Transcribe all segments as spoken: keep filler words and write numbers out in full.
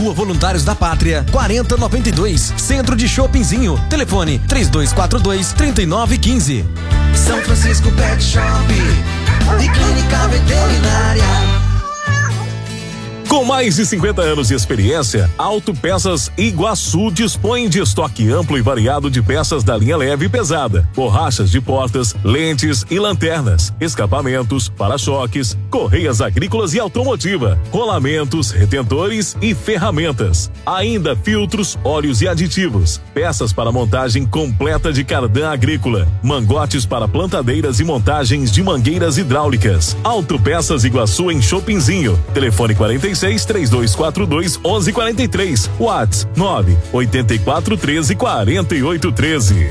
Rua Voluntários da Pátria, quarenta noventa e dois, Centro de Shoppingzinho. Telefone três dois quatro dois, três nove um cinco. São Francisco Pet Shop e Clínica Veterinária. Com mais de cinquenta anos de experiência, Autopeças Iguaçu dispõe de estoque amplo e variado de peças da linha leve e pesada, borrachas de portas, lentes e lanternas, escapamentos, para-choques, correias agrícolas e automotiva, rolamentos, retentores e ferramentas. Ainda filtros, óleos e aditivos, peças para montagem completa de cardan agrícola, mangotes para plantadeiras e montagens de mangueiras hidráulicas. Autopeças Iguaçu em Shoppingzinho. Telefone quarenta e seis, três dois quatro dois, onze quarenta e três. WhatsApp nove oito quatro, treze, quarenta e oito, treze.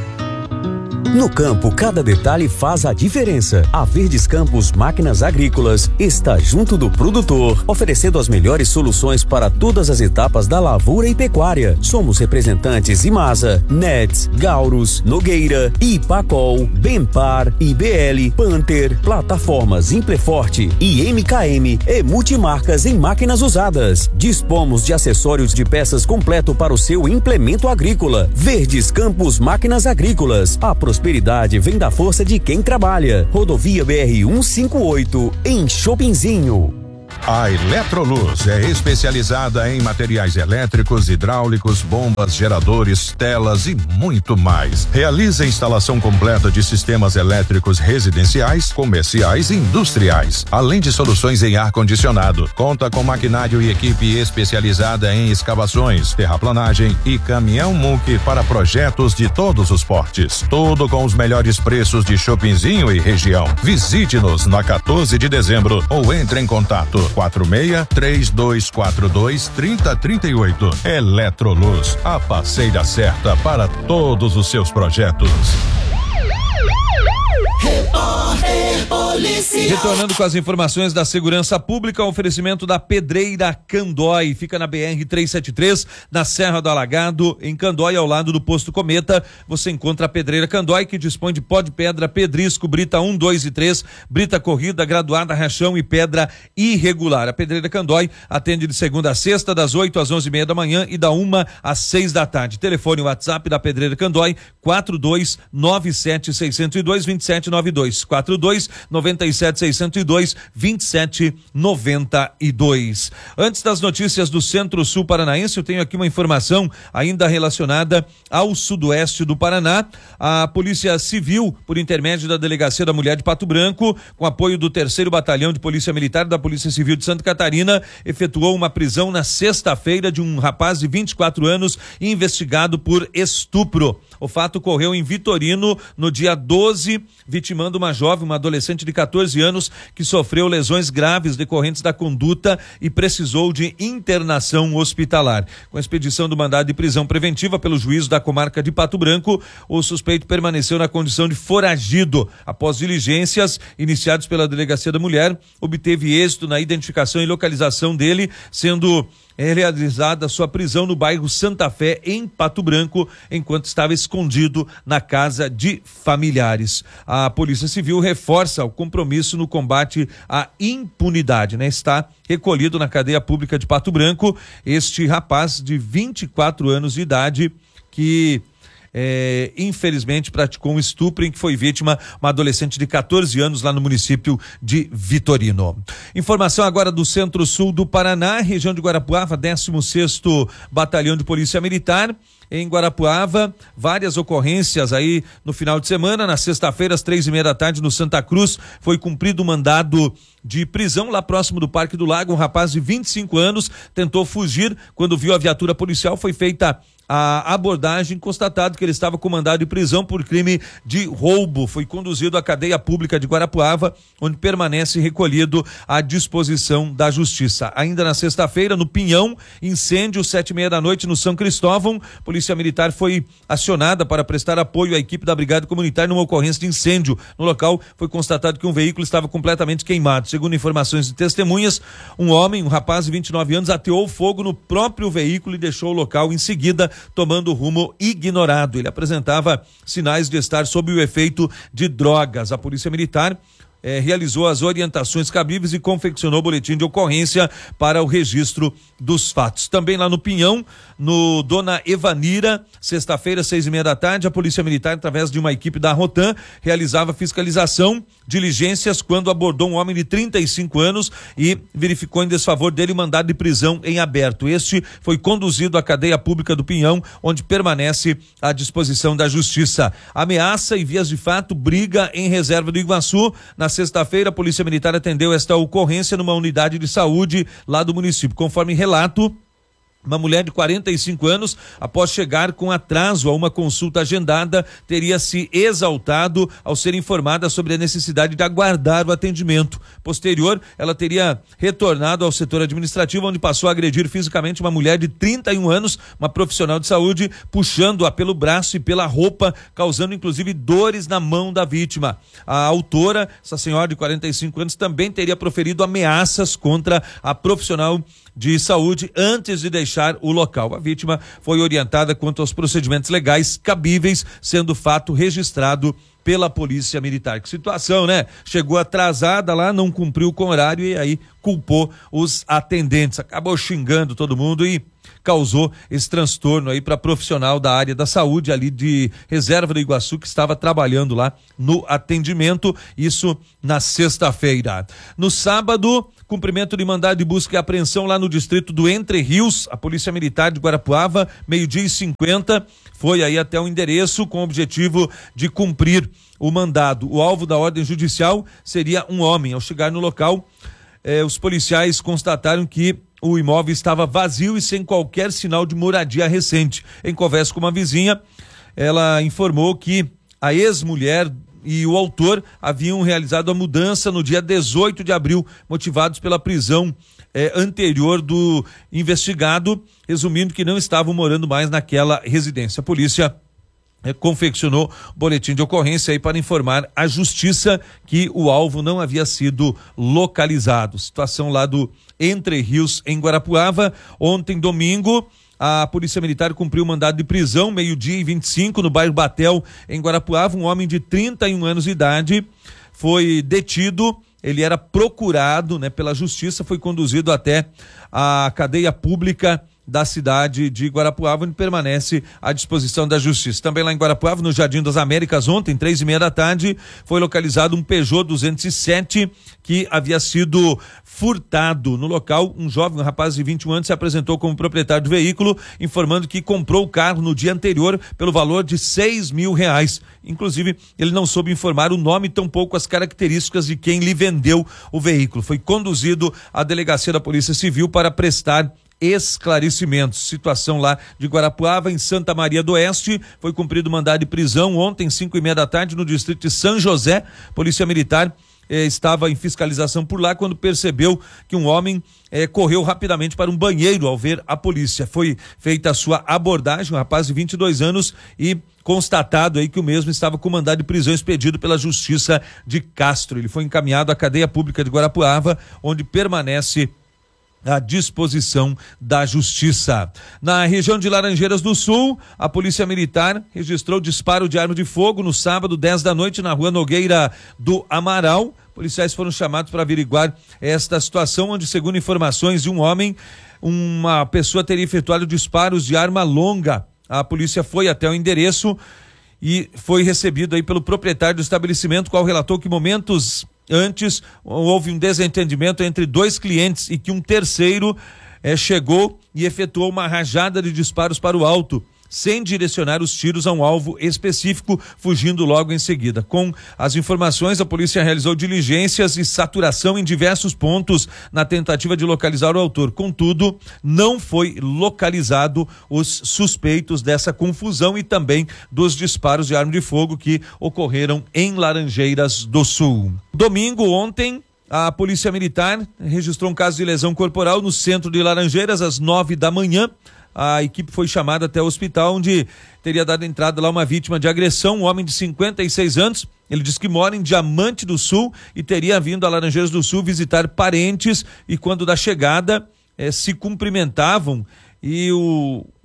No campo, cada detalhe faz a diferença. A Verdes Campos Máquinas Agrícolas está junto do produtor, oferecendo as melhores soluções para todas as etapas da lavoura e pecuária. Somos representantes Imasa, Nets, Gaurus, Nogueira, Ipacol, Benpar, I B L, Panther, plataformas Impleforte e M K M e multimarcas em máquinas usadas. Dispomos de acessórios de peças completo para o seu implemento agrícola. Verdes Campos Máquinas Agrícolas. A prosperidade vem da força de quem trabalha. Rodovia B R cento e cinquenta e oito, em Shoppingzinho. A Eletroluz é especializada em materiais elétricos, hidráulicos, bombas, geradores, telas e muito mais. Realiza a instalação completa de sistemas elétricos residenciais, comerciais e industriais, além de soluções em ar-condicionado. Conta com maquinário e equipe especializada em escavações, terraplanagem e caminhão-muque para projetos de todos os portes. Tudo com os melhores preços de Shoppingzinho e região. Visite-nos na quatorze de dezembro ou entre em contato quatro seis, três dois quatro dois, três zero três oito. Eletroluz, a parceira certa para todos os seus projetos. Repórter Policial. Retornando com as informações da segurança pública, o oferecimento da Pedreira Candói, fica na B R trezentos e setenta e três, na Serra do Alagado, em Candói, ao lado do posto Cometa. Você encontra a Pedreira Candói, que dispõe de pó de pedra, pedrisco, brita um, dois e três, brita corrida, graduada, rachão e pedra irregular. A Pedreira Candói atende de segunda a sexta, das oito às onze e meia da manhã e da uma às seis da tarde. Telefone WhatsApp da Pedreira Candói, quatro dois nove sete seis zero dois, dois sete nove dois, quatro dois nove sete seis zero dois, dois sete nove dois. Antes das notícias do Centro-Sul Paranaense, eu tenho aqui uma informação ainda relacionada ao sudoeste do Paraná. A Polícia Civil, por intermédio da Delegacia da Mulher de Pato Branco, com apoio do terceiro Batalhão de Polícia Militar da Polícia Civil de Santa Catarina, efetuou uma prisão na sexta-feira de um rapaz de vinte e quatro anos investigado por estupro. O fato ocorreu em Vitorino no dia doze, vitimando uma jovem, uma adolescente de quatorze anos, que sofreu lesões graves decorrentes da conduta e precisou de internação hospitalar. Com a expedição do mandado de prisão preventiva pelo juízo da comarca de Pato Branco, o suspeito permaneceu na condição de foragido. Após diligências iniciadas pela Delegacia da Mulher, obteve êxito na identificação e localização dele, sendo é realizada sua prisão no bairro Santa Fé, em Pato Branco, enquanto estava escondido na casa de familiares. A Polícia Civil reforça o compromisso no combate à impunidade, né? Está recolhido na cadeia pública de Pato Branco este rapaz de vinte e quatro anos de idade que É, infelizmente praticou um estupro em que foi vítima uma adolescente de quatorze anos lá no município de Vitorino. Informação agora do Centro-Sul do Paraná, região de Guarapuava, décimo sexto Batalhão de Polícia Militar. Em Guarapuava, várias ocorrências aí no final de semana. Na sexta-feira, às três e meia da tarde, no Santa Cruz, foi cumprido um mandado de prisão lá próximo do Parque do Lago. Um rapaz de vinte e cinco anos tentou fugir. Quando viu a viatura policial, foi feita a abordagem, constatado que ele estava com mandado de prisão por crime de roubo. Foi conduzido à cadeia pública de Guarapuava, onde permanece recolhido à disposição da justiça. Ainda na sexta-feira, no Pinhão, incêndio, sete e meia da noite, no São Cristóvão. Polícia Militar foi acionada para prestar apoio à equipe da Brigada Comunitária numa ocorrência de incêndio. No local, foi constatado que um veículo estava completamente queimado. Segundo informações de testemunhas, um homem, um rapaz de vinte e nove anos, ateou fogo no próprio veículo e deixou o local em seguida, tomando rumo ignorado. Ele apresentava sinais de estar sob o efeito de drogas. A Polícia Militar Eh, realizou as orientações cabíveis e confeccionou o boletim de ocorrência para o registro dos fatos. Também lá no Pinhão, no Dona Evanira, sexta-feira, seis e meia da tarde, a Polícia Militar, através de uma equipe da Rotan, realizava fiscalização, diligências, quando abordou um homem de trinta e cinco anos e verificou em desfavor dele mandado de prisão em aberto. Este foi conduzido à cadeia pública do Pinhão, onde permanece à disposição da Justiça. Ameaça e vias de fato, briga em Reserva do Iguaçu. Na sexta-feira, a Polícia Militar atendeu esta ocorrência numa unidade de saúde lá do município. Conforme relato, uma mulher de quarenta e cinco anos, após chegar com atraso a uma consulta agendada, teria se exaltado ao ser informada sobre a necessidade de aguardar o atendimento. Posterior, ela teria retornado ao setor administrativo, onde passou a agredir fisicamente uma mulher de trinta e um anos, uma profissional de saúde, puxando-a pelo braço e pela roupa, causando inclusive dores na mão da vítima. A autora, essa senhora de quarenta e cinco anos, também teria proferido ameaças contra a profissional de saúde antes de deixar o local. A vítima foi orientada quanto aos procedimentos legais cabíveis, sendo o fato registrado pela Polícia Militar. Que situação, né? Chegou atrasada lá, não cumpriu com o horário e aí culpou os atendentes. Acabou xingando todo mundo e causou esse transtorno aí para profissional da área da saúde ali de Reserva do Iguaçu, que estava trabalhando lá no atendimento, isso na sexta-feira. No sábado, cumprimento de mandado de busca e apreensão lá no distrito do Entre Rios. A Polícia Militar de Guarapuava, meio-dia e cinquenta, foi aí até o endereço com o objetivo de cumprir o mandado. O alvo da ordem judicial seria um homem. Ao chegar no local, eh, os policiais constataram que o imóvel estava vazio e sem qualquer sinal de moradia recente. Em conversa com uma vizinha, ela informou que a ex-mulher e o autor haviam realizado a mudança no dia dezoito de abril, motivados pela prisão eh, anterior do investigado, resumindo que não estavam morando mais naquela residência. A polícia eh, confeccionou boletim de ocorrência aí para informar à justiça que o alvo não havia sido localizado. Situação lá do Entre Rios, em Guarapuava. Ontem, domingo, a Polícia Militar cumpriu mandado de prisão, meio-dia e vinte e cinco, no bairro Batel, em Guarapuava. Um homem de trinta e um anos de idade foi detido. Ele era procurado, né, pela justiça, foi conduzido até a cadeia pública da cidade de Guarapuava, onde permanece à disposição da justiça. Também lá em Guarapuava, no Jardim das Américas, ontem, três e meia da tarde, foi localizado um Peugeot duzentos e sete que havia sido furtado. No local, um jovem, um rapaz de vinte e um anos, se apresentou como proprietário do veículo, informando que comprou o carro no dia anterior pelo valor de seis mil reais. Inclusive, ele não soube informar o nome, tampouco as características de quem lhe vendeu o veículo. Foi conduzido à delegacia da Polícia Civil para prestar esclarecimentos. Situação lá de Guarapuava, em Santa Maria do Oeste, foi cumprido mandado de prisão ontem, cinco e meia da tarde, no distrito de São José. Polícia Militar eh, estava em fiscalização por lá quando percebeu que um homem eh, correu rapidamente para um banheiro ao ver a polícia. Foi feita a sua abordagem, um rapaz de vinte e dois anos, e constatado aí que o mesmo estava com mandado de prisão expedido pela Justiça de Castro. Ele foi encaminhado à cadeia pública de Guarapuava, onde permanece à disposição da justiça. Na região de Laranjeiras do Sul, a Polícia Militar registrou disparo de arma de fogo no sábado, dez da noite, na rua Nogueira do Amaral. Policiais foram chamados para averiguar esta situação, onde, segundo informações de um homem, uma pessoa teria efetuado disparos de arma longa. A polícia foi até o endereço e foi recebido aí pelo proprietário do estabelecimento, qual relatou que momentos antes houve um desentendimento entre dois clientes e que um terceiro eh, chegou e efetuou uma rajada de disparos para o alto, sem direcionar os tiros a um alvo específico, fugindo logo em seguida. Com as informações, a polícia realizou diligências e saturação em diversos pontos na tentativa de localizar o autor. Contudo, não foi localizado os suspeitos dessa confusão e também dos disparos de arma de fogo que ocorreram em Laranjeiras do Sul. Domingo, ontem, a Polícia Militar registrou um caso de lesão corporal no centro de Laranjeiras às nove da manhã. A equipe foi chamada até o hospital, onde teria dado entrada lá uma vítima de agressão, um homem de cinquenta e seis anos. Ele diz que mora em Diamante do Sul e teria vindo a Laranjeiras do Sul visitar parentes, e quando da chegada eh, se cumprimentavam, e o,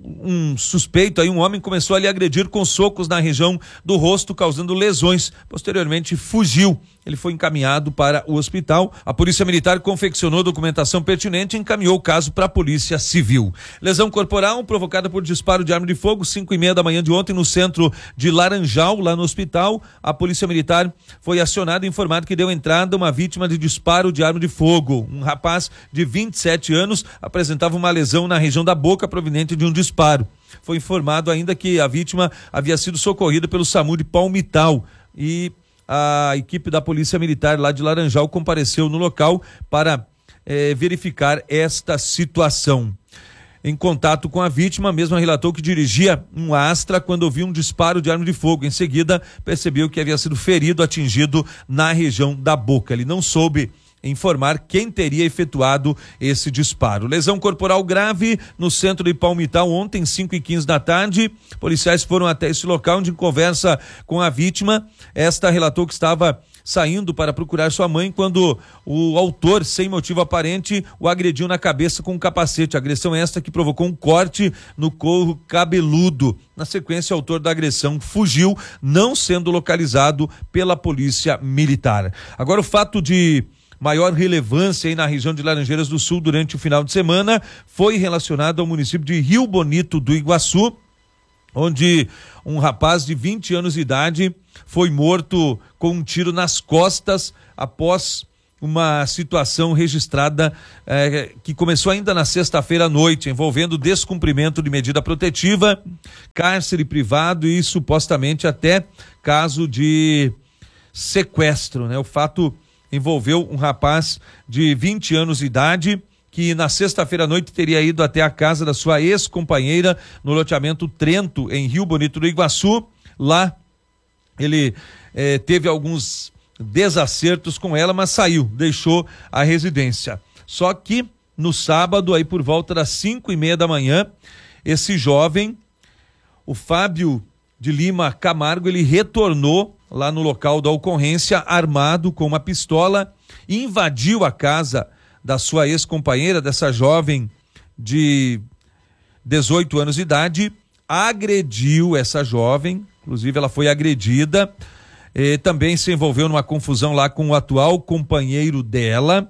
um suspeito aí, um homem começou a lhe agredir com socos na região do rosto, causando lesões. Posteriormente fugiu. Ele foi encaminhado para o hospital. A Polícia Militar confeccionou documentação pertinente e encaminhou o caso para a Polícia Civil. Lesão corporal provocada por disparo de arma de fogo, cinco e meia da manhã de ontem, no centro de Laranjal, lá no hospital. A Polícia Militar foi acionada e informado que deu entrada uma vítima de disparo de arma de fogo. Um rapaz de vinte e sete anos apresentava uma lesão na região da boca proveniente de um disparo. Foi informado ainda que a vítima havia sido socorrida pelo SAMU de Palmital e a equipe da Polícia Militar lá de Laranjal compareceu no local para eh, verificar esta situação. Em contato com a vítima, a mesma relatou que dirigia um Astra quando ouviu um disparo de arma de fogo. Em seguida, percebeu que havia sido ferido, atingido na região da boca. Ele não soube informar quem teria efetuado esse disparo. Lesão corporal grave no centro de Palmital ontem, cinco e quinze da tarde. Policiais foram até esse local, onde, em conversa com a vítima, esta relatou que estava saindo para procurar sua mãe quando o autor, sem motivo aparente, o agrediu na cabeça com um capacete. Agressão esta que provocou um corte no couro cabeludo. Na sequência, o autor da agressão fugiu, não sendo localizado pela Polícia Militar. Agora, o fato de maior relevância aí na região de Laranjeiras do Sul durante o final de semana foi relacionado ao município de Rio Bonito do Iguaçu, onde um rapaz de vinte anos de idade foi morto com um tiro nas costas após uma situação registrada eh, que começou ainda na sexta-feira à noite, envolvendo descumprimento de medida protetiva, cárcere privado e supostamente até caso de sequestro, né? O fato envolveu um rapaz de vinte anos de idade que na sexta-feira à noite teria ido até a casa da sua ex-companheira no loteamento Trento, em Rio Bonito do Iguaçu. Lá ele eh, teve alguns desacertos com ela, mas saiu, deixou a residência. Só que no sábado, aí por volta das cinco e meia da manhã, esse jovem, o Fábio de Lima Camargo, ele retornou lá no local da ocorrência, armado com uma pistola, invadiu a casa da sua ex-companheira, dessa jovem de dezoito anos de idade, agrediu essa jovem, inclusive ela foi agredida, eh, também se envolveu numa confusão lá com o atual companheiro dela,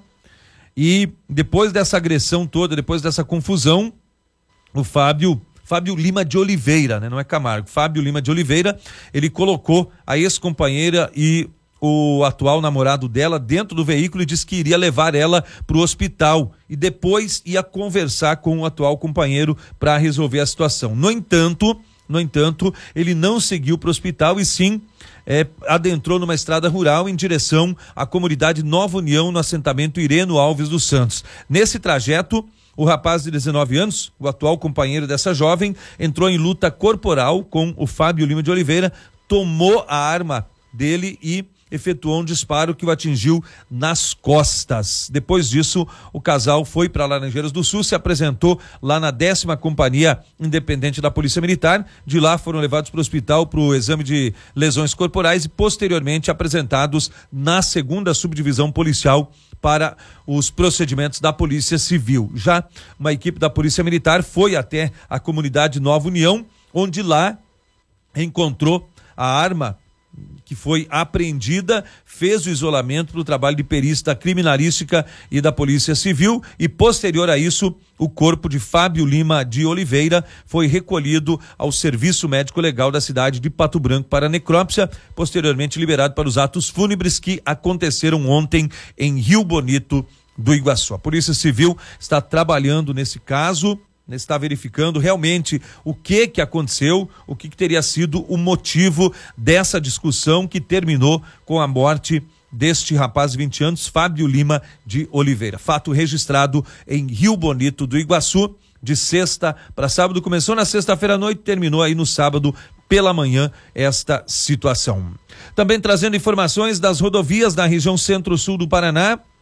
e depois dessa agressão toda, depois dessa confusão, o Fábio Fábio Lima de Oliveira, né? Não é Camargo, Fábio Lima de Oliveira, ele colocou a ex-companheira e o atual namorado dela dentro do veículo e disse que iria levar ela para o hospital e depois ia conversar com o atual companheiro para resolver a situação. No entanto, no entanto, ele não seguiu para o hospital e sim é, adentrou numa estrada rural em direção à comunidade Nova União, no assentamento Ireno Alves dos Santos. Nesse trajeto, o rapaz de dezenove anos, o atual companheiro dessa jovem, entrou em luta corporal com o Fábio Lima de Oliveira, tomou a arma dele e efetuou um disparo que o atingiu nas costas. Depois disso, o casal foi para Laranjeiras do Sul, se apresentou lá na décima Companhia Independente da Polícia Militar. De lá foram levados para o hospital para o exame de lesões corporais e posteriormente apresentados na segunda subdivisão policial para os procedimentos da Polícia Civil. Já uma equipe da Polícia Militar foi até a comunidade Nova União, onde lá encontrou a arma que foi apreendida, fez o isolamento para o trabalho de perícia criminalística e da Polícia Civil e posterior a isso o corpo de Fábio Lima de Oliveira foi recolhido ao Serviço Médico Legal da cidade de Pato Branco para necrópsia, posteriormente liberado para os atos fúnebres que aconteceram ontem em Rio Bonito do Iguaçu. A Polícia Civil está trabalhando nesse caso, está verificando realmente o que que aconteceu, o que que teria sido o motivo dessa discussão que terminou com a morte deste rapaz de vinte anos, Fábio Lima de Oliveira. Fato registrado em Rio Bonito do Iguaçu, de sexta para sábado. Começou na sexta-feira à noite, terminou aí no sábado pela manhã esta situação. Também trazendo informações das rodovias da região centro-sul do Paraná.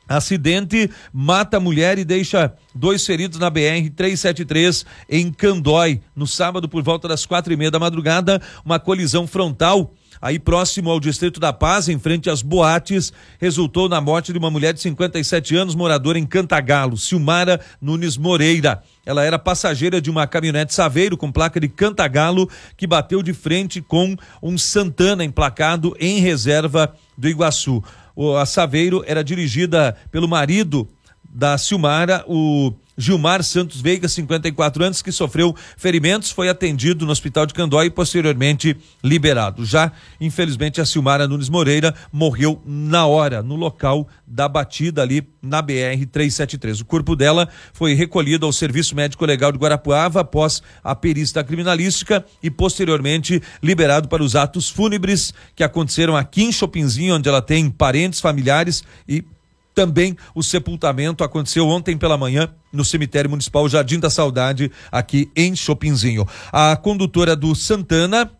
Acidente mata a mulher e deixa dois feridos na B R trezentos e setenta e três em Candói. No sábado, por volta das quatro e meia da madrugada, uma colisão frontal aí próximo ao Distrito da Paz, em frente às boates, resultou na morte de uma mulher de cinquenta e sete anos, moradora em Cantagalo, Silmara Nunes Moreira. Ela era passageira de uma caminhonete Saveiro com placa de Cantagalo, que bateu de frente com um Santana emplacado em reserva do Iguaçu. A Saveiro era dirigida pelo marido da Silmara, o Gilmar Santos Veiga, cinquenta e quatro anos, que sofreu ferimentos, foi atendido no hospital de Candói e posteriormente liberado. Já, infelizmente, a Silmara Nunes Moreira morreu na hora, no local da batida ali na B R trezentos e setenta e três. O corpo dela foi recolhido ao Serviço Médico Legal de Guarapuava após a perícia criminalística e posteriormente liberado para os atos fúnebres que aconteceram aqui em Chopinzinho, onde ela tem parentes, familiares, e também o sepultamento aconteceu ontem pela manhã no cemitério municipal Jardim da Saudade, aqui em Chopinzinho. A condutora do Santana,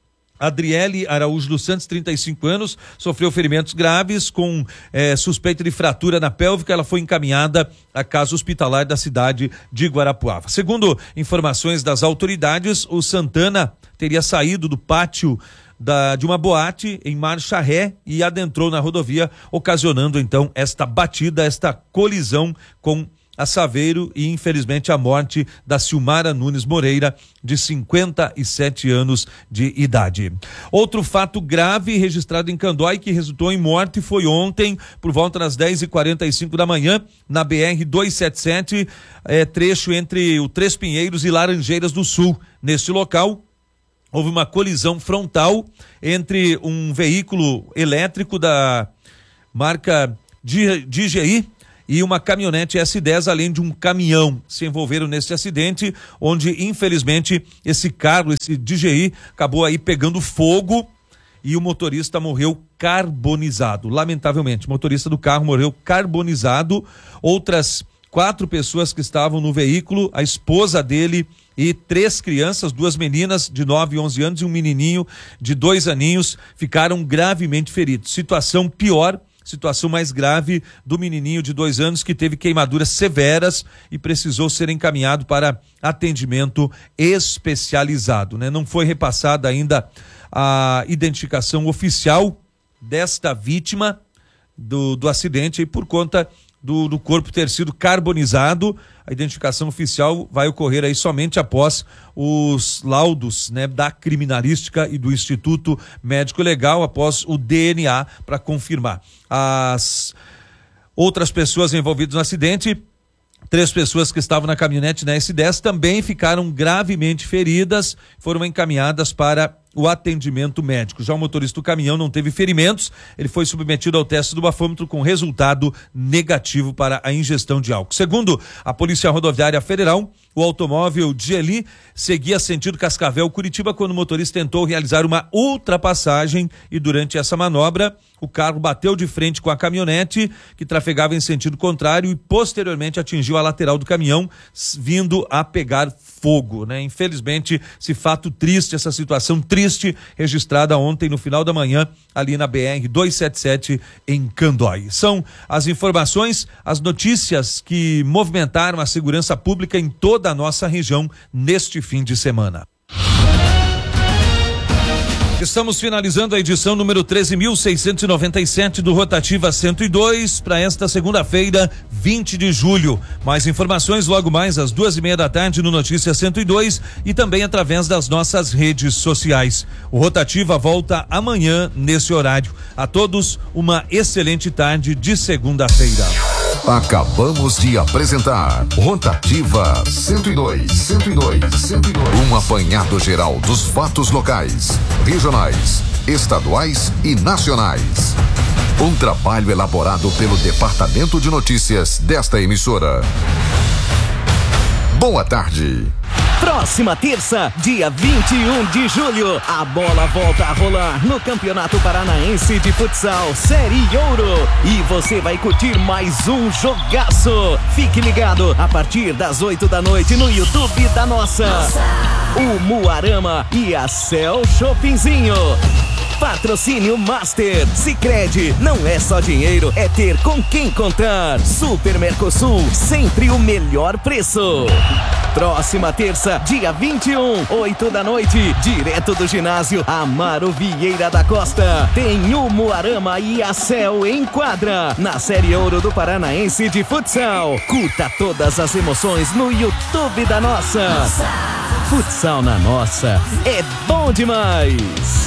Adriele Araújo dos Santos, trinta e cinco anos, sofreu ferimentos graves com eh, suspeita de fratura na pélvica. Ela foi encaminhada à casa hospitalar da cidade de Guarapuava. Segundo informações das autoridades, o Santana teria saído do pátio Da, de uma boate em marcha ré e adentrou na rodovia, ocasionando então esta batida, esta colisão com a Saveiro e infelizmente a morte da Silmara Nunes Moreira, de cinquenta e sete anos de idade. Outro fato grave registrado em Candói que resultou em morte foi ontem por volta das dez e quarenta e cinco da manhã na B R duzentos e setenta e sete, é, trecho entre o Três Pinheiros e Laranjeiras do Sul. Neste local houve uma colisão frontal entre um veículo elétrico da marca D G I e uma caminhonete S dez, além de um caminhão. Se envolveram nesse acidente, onde infelizmente esse carro, esse D G I, acabou aí pegando fogo e o motorista morreu carbonizado. Lamentavelmente, o motorista do carro morreu carbonizado. Outras quatro pessoas que estavam no veículo, a esposa dele e três crianças, duas meninas de nove e onze anos e um menininho de dois aninhos, ficaram gravemente feridos. Situação pior, situação mais grave do menininho de dois anos, que teve queimaduras severas e precisou ser encaminhado para atendimento especializado, né? Não foi repassada ainda a identificação oficial desta vítima do, do acidente, e por conta Do, do corpo ter sido carbonizado, a identificação oficial vai ocorrer aí somente após os laudos, né, da criminalística e do Instituto Médico Legal, após o D N A para confirmar. As outras pessoas envolvidas no acidente, três pessoas que estavam na caminhonete na S dez, também ficaram gravemente feridas, foram encaminhadas para o atendimento médico. Já o motorista do caminhão não teve ferimentos, ele foi submetido ao teste do bafômetro com resultado negativo para a ingestão de álcool. Segundo a Polícia Rodoviária Federal, o automóvel Dieli seguia sentido Cascavel-Curitiba quando o motorista tentou realizar uma ultrapassagem e durante essa manobra o carro bateu de frente com a caminhonete que trafegava em sentido contrário e posteriormente atingiu a lateral do caminhão, vindo a pegar fogo, né? Infelizmente, esse fato triste, essa situação triste registrada ontem no final da manhã ali na B R duzentos e setenta e sete em Candói. São as informações, as notícias que movimentaram a segurança pública em toda a nossa região neste fim de semana. Estamos finalizando a edição número treze mil seiscentos e noventa e sete do Rotativa cento e dois para esta segunda-feira, vinte de julho. Mais informações logo mais às duas e meia da tarde no Notícia cento e dois e também através das nossas redes sociais. O Rotativa volta amanhã nesse horário. A todos uma excelente tarde de segunda-feira. Acabamos de apresentar Rotativa cento e dois, cento e dois, cento e dois. Um apanhado geral dos fatos locais, regionais, estaduais e nacionais. Um trabalho elaborado pelo Departamento de Notícias desta emissora. Boa tarde. Próxima terça, dia vinte e um de julho, a bola volta a rolar no Campeonato Paranaense de Futsal Série Ouro. E você vai curtir mais um jogaço. Fique ligado a partir das oito da noite no YouTube da nossa. Nossa. O Muarama e a Cel Chopinzinho. Patrocínio Master. Sicredi, não é só dinheiro, é ter com quem contar. Super Mercosul, sempre o melhor preço. Próxima terça, dia vinte e um, oito da noite, direto do ginásio Amaro Vieira da Costa. Tem o Moarama e a Cel em quadra, na Série Ouro do Paranaense de Futsal. Curta todas as emoções no YouTube da Nossa. Nossa. Futsal na Nossa é bom demais.